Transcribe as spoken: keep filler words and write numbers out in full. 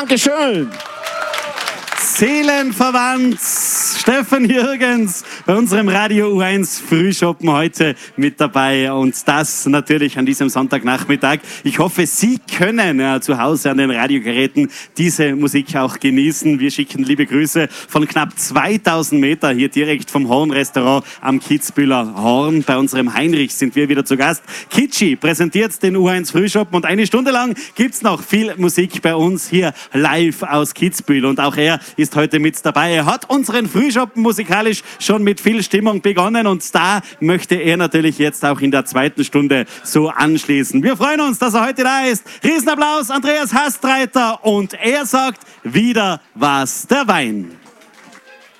Dankeschön. Seelenverwandt Stefan Jürgens bei unserem Radio U eins Frühschoppen heute mit dabei und das natürlich an diesem Sonntagnachmittag. Ich hoffe, Sie können ja, zu Hause an den Radiogeräten diese Musik auch genießen. Wir schicken liebe Grüße von knapp zweitausend Meter hier direkt vom Horn-Restaurant am Kitzbüheler Horn. Bei unserem Heinrich sind wir wieder zu Gast. Kitschi präsentiert den U eins Frühschoppen und eine Stunde lang gibt's noch viel Musik bei uns hier live aus Kitzbühel und auch er ist heute mit dabei. Er hat unseren Frühschoppen musikalisch schon mit viel Stimmung begonnen und da möchte er natürlich jetzt auch in der zweiten Stunde so anschließen. Wir freuen uns, dass er heute da ist. Riesenapplaus, Andreas Hastreiter und er sagt, wieder war's der Wein.